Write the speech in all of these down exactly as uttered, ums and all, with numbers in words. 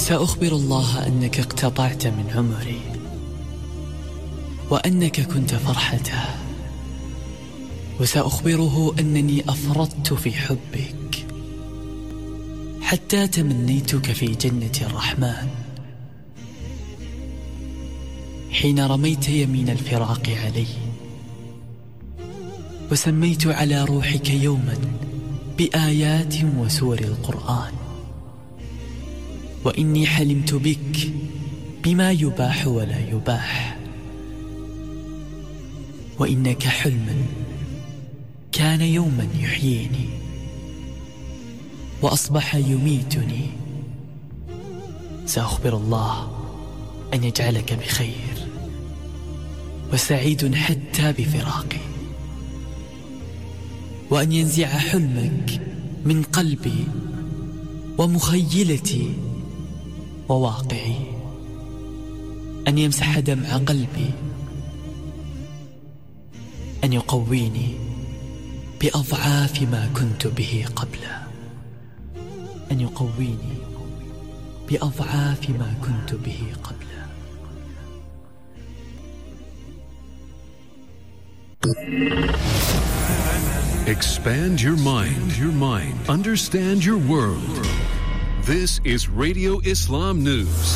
سأخبر الله أنك اقتطعت من عمري وأنك كنت فرحته، وسأخبره أنني أفرطت في حبك حتى تمنيتك في جنة الرحمن حين رميت يمين الفراق علي، وسميت على روحك يوما بآيات وسور القرآن، وإني حلمت بك بما يباح ولا يباح، وإنك حلما كان يوما يحييني وأصبح يميتني. سأخبر الله أن يجعلك بخير وسعيد حتى بفراقي، وأن ينزع حلمك من قلبي ومخيلتي وواقعي، أن يمسح دمع قلبي، أن يقويني بأضعاف ما كنت به قبله، أن يقويني بأضعاف ما كنت به قبله. Expand your mind, your mind. Understand your world. This is Radio Islam News.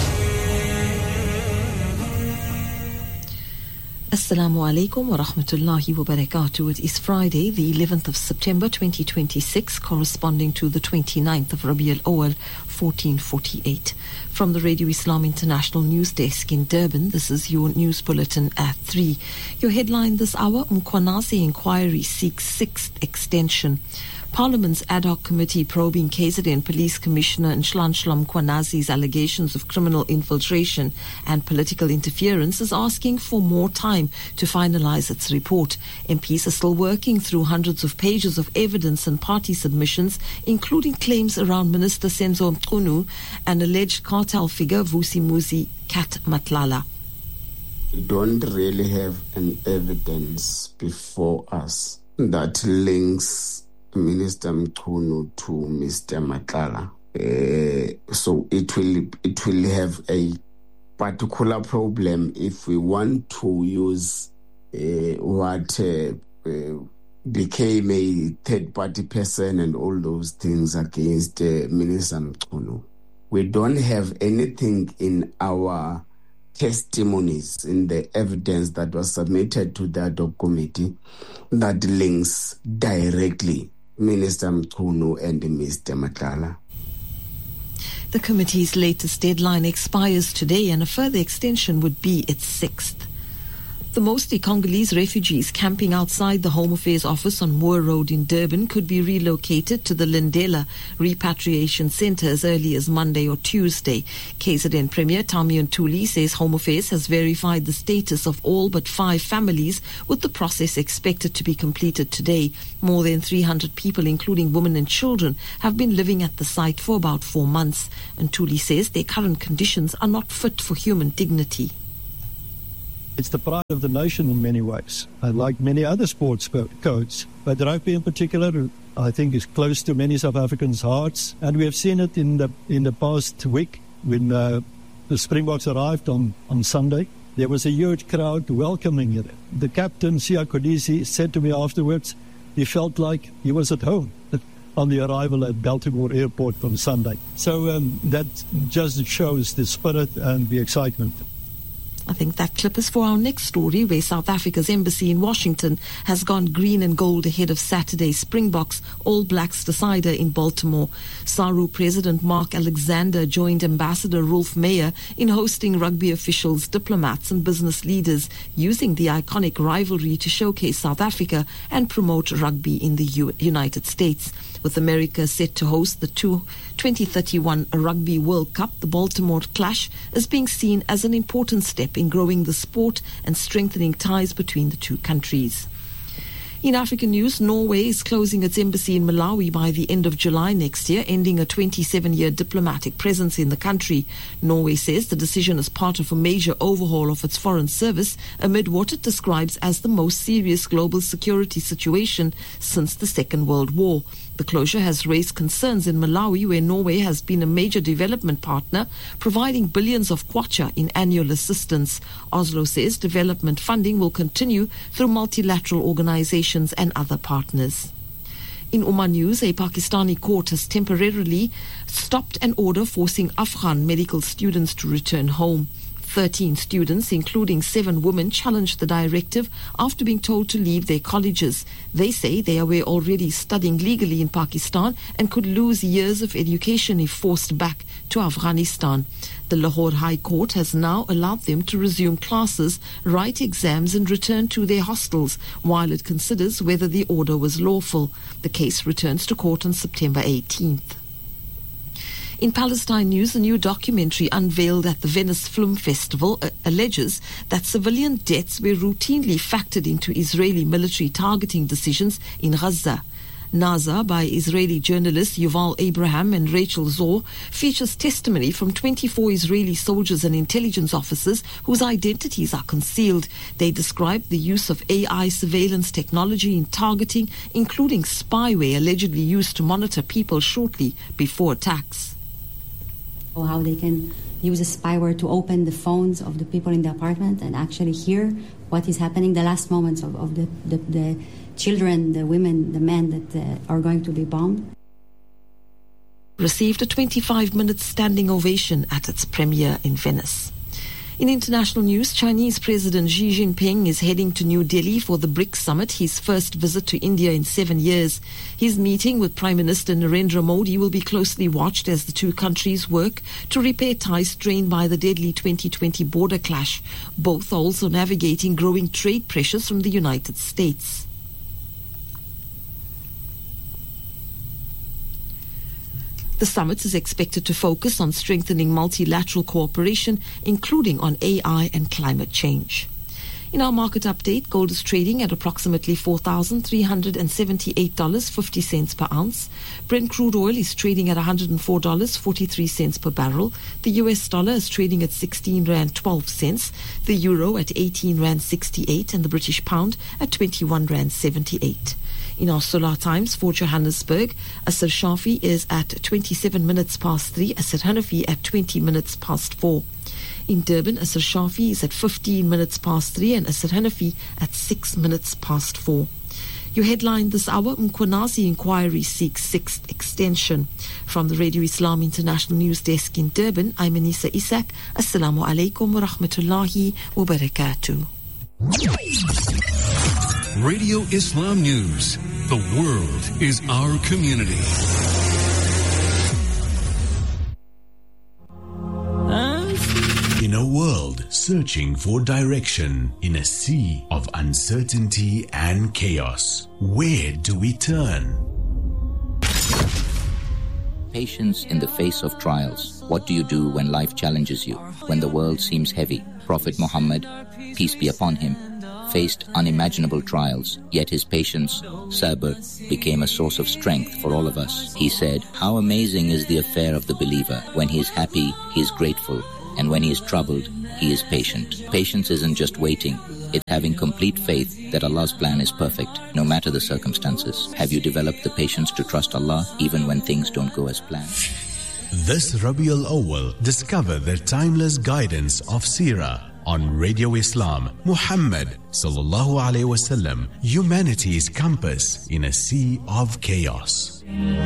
Assalamu alaikum wa rahmatullahi wa barakatuh. It is Friday, the eleventh of September twenty twenty-six, corresponding to the twenty-ninth of Rabi al-Awwal fourteen forty-eight. From the Radio Islam International News Desk in Durban, this is your news bulletin at three. Your headline this hour: Mkhwanazi inquiry seeks sixth extension. Parliament's ad hoc committee probing K Z N Police Commissioner Nhlanhla Mkhwanazi's allegations of criminal infiltration and political interference is asking for more time to finalise its report. M Ps are still working through hundreds of pages of evidence and party submissions, including claims around Minister Senzo Mchunu and alleged cartel figure Vusimuzi Kat Matlala. We don't really have an evidence before us that links Minister Mchunu to Mister Matlala. Uh, so it will it will have a particular problem if we want to use uh, what uh, uh, became a third-party person and all those things against uh, Minister Mchunu. We don't have anything in our testimonies, in the evidence that was submitted to the ad hoc committee, that links directly Minister Mchunu and Mister Matlala. The committee's latest deadline expires today, and a further extension would be its sixth. The mostly Congolese refugees camping outside the Home Affairs office on Moore Road in Durban could be relocated to the Lindela repatriation centre as early as Monday or Tuesday. K Z N Premier Tami Ntuli says Home Affairs has verified the status of all but five families, with the process expected to be completed today. More than three hundred people, including women and children, have been living at the site for about four months. Ntuli says their current conditions are not fit for human dignity. It's the pride of the nation in many ways, like many other sports codes. But rugby in particular, I think, is close to many South Africans' hearts. And we have seen it in the in the past week when uh, the Springboks arrived on, on Sunday. There was a huge crowd welcoming it. The captain, Siya Kodisi, said to me afterwards he felt like he was at home on the arrival at Baltimore Airport on Sunday. So um, that just shows the spirit and the excitement. I think that clip is for our next story, where South Africa's embassy in Washington has gone green and gold ahead of Saturday's Springboks All Blacks decider in Baltimore. S A R U President Mark Alexander joined Ambassador Rolf Meyer in hosting rugby officials, diplomats and business leaders, using the iconic rivalry to showcase South Africa and promote rugby in the U- United States. With America set to host the twenty thirty-one Rugby World Cup, the Baltimore clash is being seen as an important step in growing the sport and strengthening ties between the two countries. In African news, Norway is closing its embassy in Malawi by the end of July next year, ending a twenty-seven-year diplomatic presence in the country. Norway says the decision is part of a major overhaul of its foreign service amid what it describes as the most serious global security situation since the Second World War. The closure has raised concerns in Malawi, where Norway has been a major development partner, providing billions of kwacha in annual assistance. Oslo says development funding will continue through multilateral organizations and other partners. In Oman news, a Pakistani court has temporarily stopped an order forcing Afghan medical students to return home. Thirteen students, including seven women, challenged the directive after being told to leave their colleges. They say they were already studying legally in Pakistan and could lose years of education if forced back to Afghanistan. The Lahore High Court has now allowed them to resume classes, write exams and return to their hostels while it considers whether the order was lawful. The case returns to court on September eighteenth. In Palestine news, a new documentary unveiled at the Venice Film Festival uh, alleges that civilian deaths were routinely factored into Israeli military targeting decisions in Gaza. Naza, by Israeli journalists Yuval Abraham and Rachel Zor, features testimony from twenty-four Israeli soldiers and intelligence officers whose identities are concealed. They describe the use of A I surveillance technology in targeting, including spyware allegedly used to monitor people shortly before attacks. How they can use a spyware to open the phones of the people in the apartment and actually hear what is happening, the last moments of, of the, the, the children, the women, the men that uh, are going to be bombed. Received a twenty-five minute standing ovation at its premiere in Venice. In international news, Chinese President Xi Jinping is heading to New Delhi for the BRICS summit, his first visit to India in seven years. His meeting with Prime Minister Narendra Modi will be closely watched as the two countries work to repair ties strained by the deadly twenty twenty border clash. Both are also navigating growing trade pressures from the United States. The summit is expected to focus on strengthening multilateral cooperation, including on A I and climate change. In our market update, gold is trading at approximately four thousand three hundred seventy-eight dollars and fifty cents per ounce. Brent crude oil is trading at one hundred four dollars and forty-three cents per barrel. The U S dollar is trading at sixteen rand twelve cents, the euro at eighteen rand sixty-eight, and the British pound at twenty-one rand seventy-eight. In our solar times for Johannesburg, Asr Shafi is at twenty-seven minutes past three, Asr Hanafi at twenty minutes past four. In Durban, Asr Shafi is at fifteen minutes past three and Asr Hanafi at six minutes past four. Your headline this hour, Mkhwanazi inquiry seeks sixth extension. From the Radio Islam International News Desk in Durban, I'm Anissa Isak. Assalamu alaikum wa rahmatullahi wa barakatuh. Radio Islam News. The world is our community. In a world searching for direction, in a sea of uncertainty and chaos, where do we turn? Patience in the face of trials. What do you do when life challenges you? When the world seems heavy? Prophet Muhammad, peace be upon him, faced unimaginable trials, yet his patience, sabr, became a source of strength for all of us. He said, how amazing is the affair of the believer. When he is happy, he is grateful, and when he is troubled, he is patient. Patience isn't just waiting, it's having complete faith that Allah's plan is perfect, no matter the circumstances. Have you developed the patience to trust Allah, even when things don't go as planned? This Rabiul Awwal, discover the timeless guidance of Seerah on Radio Islam. Muhammad sallallahu alaihi wasallam, humanity's compass in a sea of chaos.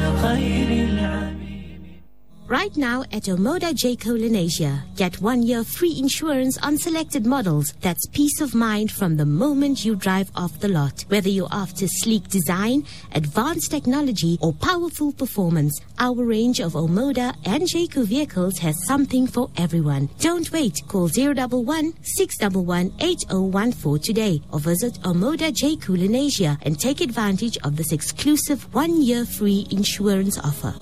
Right now at Omoda Jayco Lenasia, get one year free insurance on selected models. That's peace of mind from the moment you drive off the lot. Whether you're after sleek design, advanced technology, or powerful performance, our range of Omoda and Jayco vehicles has something for everyone. Don't wait. Call zero one one, six one one, eight zero one four today or visit Omoda Jayco Lenasia and take advantage of this exclusive one year free insurance offer.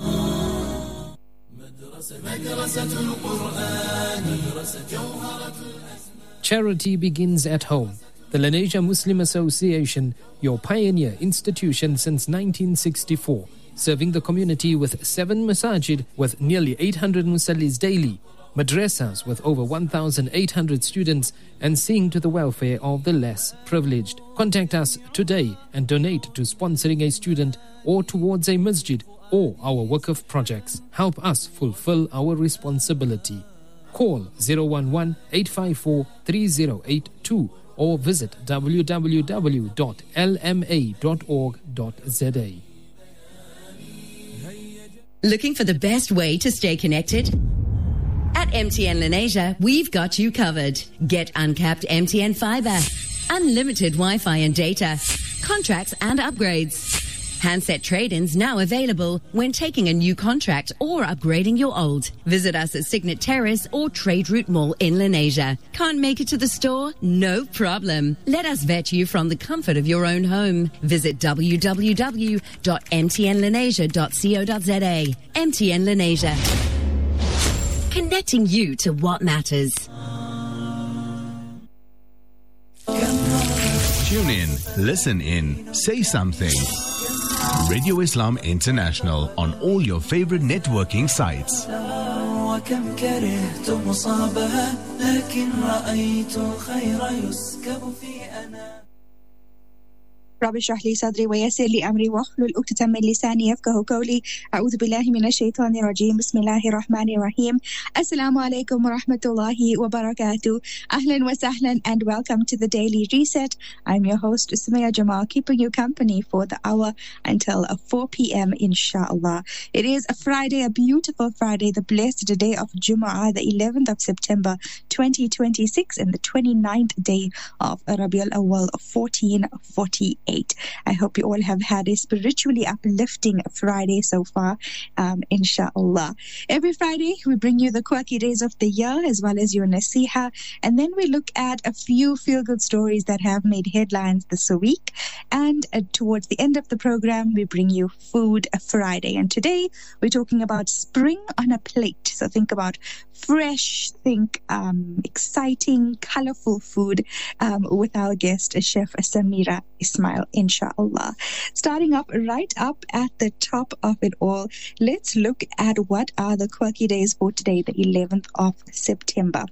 Charity begins at home. The Lenasia Muslim Association, your pioneer institution since nineteen sixty-four, serving the community with seven masajid with nearly eight hundred musallis daily, madrasas with over one thousand eight hundred students, and seeing to the welfare of the less privileged. Contact us today and donate to sponsoring a student or towards a masjid or our Waqf projects. Help us fulfill our responsibility. Call zero one one, eight five four, three zero eight two or visit w w w dot l m a dot org dot z a. Looking for the best way to stay connected? At M T N Lenasia, we've got you covered. Get uncapped M T N fiber, unlimited Wi-Fi and data, contracts and upgrades. Handset trade-ins now available when taking a new contract or upgrading your old. Visit us at Signet Terrace or Trade Route Mall in Lenasia. Can't make it to the store? No problem. Let us vet you from the comfort of your own home. Visit w w w dot m t n lenasia dot co dot z a. M T N Lenasia. Connecting you to what matters. Tune in, listen in, say something. Radio Islam International on all your favorite networking sites. وكم كرهت مصابها لكن رأيت الخير يسكب في أنا رب اشرح لي صدري ويسر لي أمري واحلل عقدة من لساني يفقهوا قولي أعوذ بالله من الشيطان الرجيم بسم الله الرحمن الرحيم السلام عليكم ورحمة الله وبركاته أهلا وسهلا and welcome to the Daily Reset. I'm your host Sumaya Jamal, keeping you company for the hour until four p.m. inshallah. It is a Friday, a beautiful Friday, the blessed day of Jumu'ah, the eleventh of September twenty twenty-six and the twenty-ninth day of Rabiul Awwal fourteen forty-eight. I hope you all have had a spiritually uplifting Friday so far, um, inshallah. Every Friday, we bring you the quirky days of the year as well as your nasiha, and then we look at a few feel-good stories that have made headlines this week. And uh, towards the end of the program, we bring you Food Friday. And today, we're talking about spring on a plate. So think about fresh, think um, exciting, colorful food um, with our guest, Chef Samira Ismail, inshallah. Starting up right up at the top of it all, let's look at what are the quirky days for today, the eleventh of September.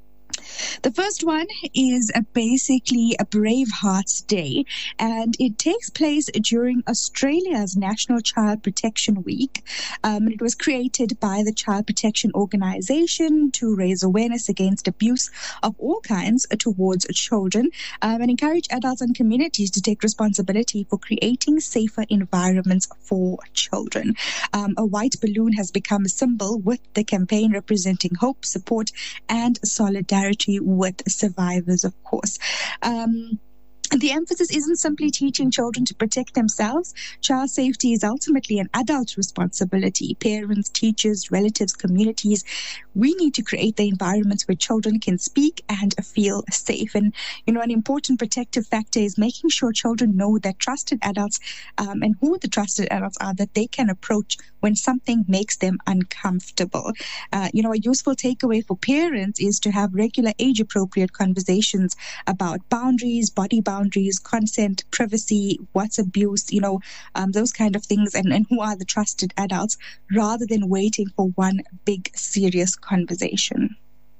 The first one is a basically a Bravehearts Day, and it takes place during Australia's National Child Protection Week. Um, it was created by the Child Protection Organisation to raise awareness against abuse of all kinds towards children um, and encourage adults and communities to take responsibility for creating safer environments for children. Um, a white balloon has become a symbol with the campaign representing hope, support, and solidarity with survivors, of course. Um, The emphasis isn't simply teaching children to protect themselves. Child safety is ultimately an adult responsibility. Parents, teachers, relatives, communities, we need to create the environments where children can speak and feel safe. And, you know, an important protective factor is making sure children know that trusted adults um, and who the trusted adults are that they can approach when something makes them uncomfortable. Uh, you know, a useful takeaway for parents is to have regular age-appropriate conversations about boundaries, body boundaries, boundaries, consent, privacy, what's abuse, you know, um, those kind of things, and, and who are the trusted adults, rather than waiting for one big serious conversation.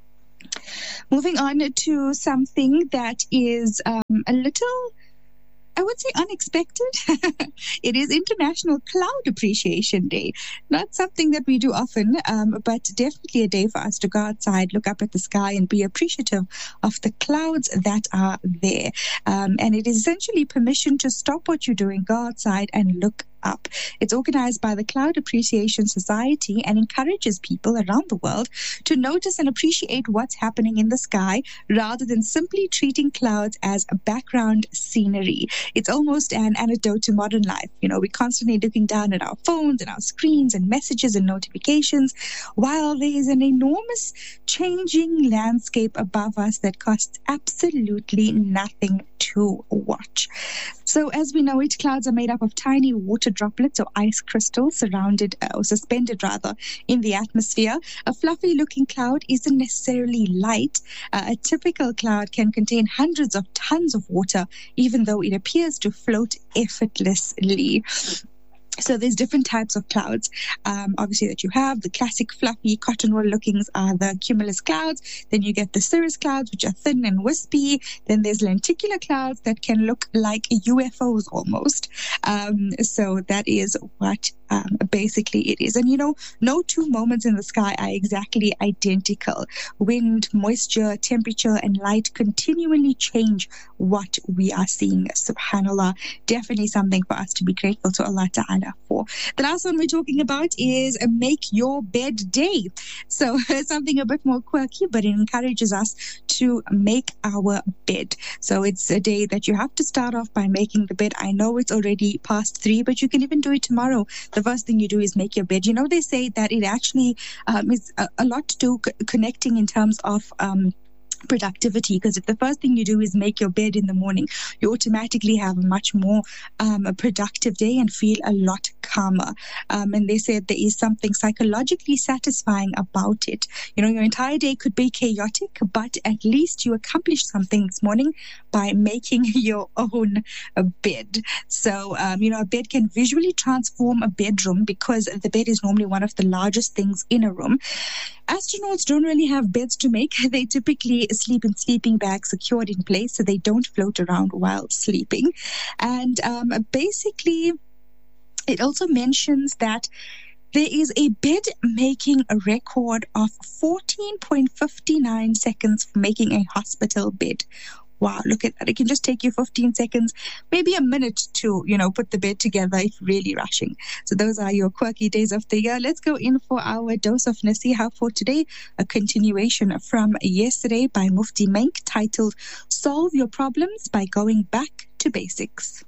Moving on to something that is um, a little, I would say, unexpected. It is International Cloud Appreciation Day. Not something that we do often, um, but definitely a day for us to go outside, look up at the sky, and be appreciative of the clouds that are there. Um, and it is essentially permission to stop what you're doing, go outside and look up. It's organized by the Cloud Appreciation Society and encourages people around the world to notice and appreciate what's happening in the sky rather than simply treating clouds as a background scenery. It's almost an antidote to modern life. You know, we're constantly looking down at our phones and our screens and messages and notifications, while there is an enormous changing landscape above us that costs absolutely nothing to watch. So as we know it, clouds are made up of tiny water droplets or ice crystals surrounded uh, or suspended rather in the atmosphere. A fluffy looking cloud isn't necessarily light. Uh, a typical cloud can contain hundreds of tons of water, even though it appears to float effortlessly. So there's different types of clouds, um, obviously, that you have. The classic fluffy cotton wool lookings are the cumulus clouds. Then you get the cirrus clouds, which are thin and wispy. Then there's lenticular clouds that can look like U F Os almost. Um, so that is what um, basically it is. And, you know, no two moments in the sky are exactly identical. Wind, moisture, temperature, and light continually change what we are seeing. Subhanallah, definitely something for us to be grateful to Allah Ta'ala for. The last one we're talking about is a make your bed day. So something a bit more quirky, but it encourages us to make our bed. So it's a day that you have to start off by making the bed. I know it's already past three, but you can even do it tomorrow. The first thing you do is make your bed. You know, they say that it actually um, is a, a lot to do c- connecting in terms of um, productivity, because if the first thing you do is make your bed in the morning, you automatically have a much more um, a productive day and feel a lot calmer. Um, and they said there is something psychologically satisfying about it. You know, your entire day could be chaotic, but at least you accomplished something this morning by making your own uh, bed. So, um, you know, a bed can visually transform a bedroom because the bed is normally one of the largest things in a room. Astronauts don't really have beds to make. They typically sleep in sleeping bags secured in place so they don't float around while sleeping. And um, basically, it also mentions that there is a bed making a record of fourteen point five nine seconds for making a hospital bed. Wow, look at that. It can just take you fifteen seconds, maybe a minute to, you know, put the bed together if really rushing. So those are your quirky days of the year. Let's go in for our dose of Nasiha for today, a continuation from yesterday by Mufti Menk, titled Solve Your Problems by Going Back to Basics.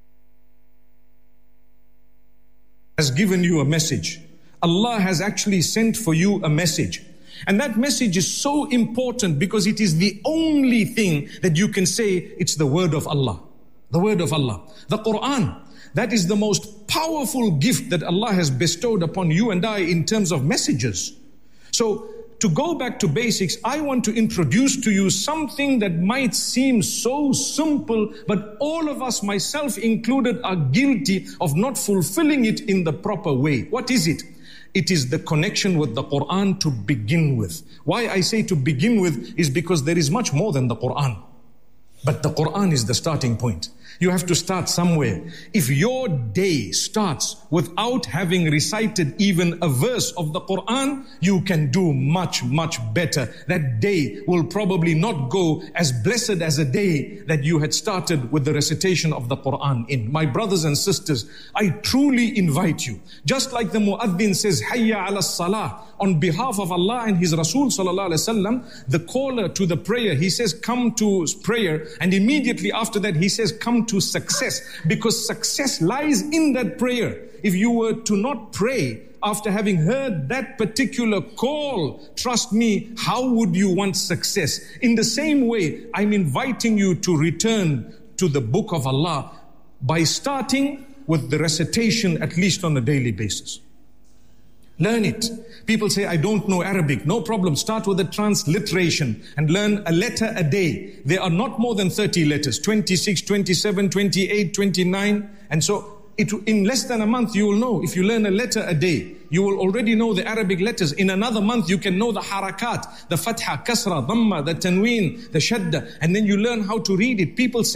Has given you a message. Allah has actually sent for you a message. And that message is so important because it is the only thing that you can say it's the word of Allah. The word of Allah. The Quran. That is the most powerful gift that Allah has bestowed upon you and I in terms of messages. So, to go back to basics, I want to introduce to you something that might seem so simple, but all of us, myself included, are guilty of not fulfilling it in the proper way. What is it? It is the connection with the Quran to begin with. Why I say to begin with is because there is much more than the Quran. But the Quran is the starting point. You have to start somewhere. If your day starts without having recited even a verse of the Quran, you can do much, much better. That day will probably not go as blessed as a day that you had started with the recitation of the Quran in. My brothers and sisters, I truly invite you. Just like the Muaddin says, Hayya ala salah, on behalf of Allah and His Rasul sallallahu alaihi wasallam, the caller to the prayer, he says, come to prayer. And immediately after that, he says, come to success, because success lies in that prayer. If you were to not pray after having heard that particular call, trust me, how would you want success? In the same way, I'm inviting you to return to the book of Allah by starting with the recitation at least on a daily basis. Learn it. People say, I don't know Arabic. No problem. Start with the transliteration and learn a letter a day. There are not more than thirty letters, twenty-six, twenty-seven, twenty-eight, twenty-nine. And so it, in less than a month, you will know. If you learn a letter a day, you will already know the Arabic letters. In another month, you can know the harakat, the fatha, kasra, dhamma, the tanween, the shadda. And then you learn how to read it. People say,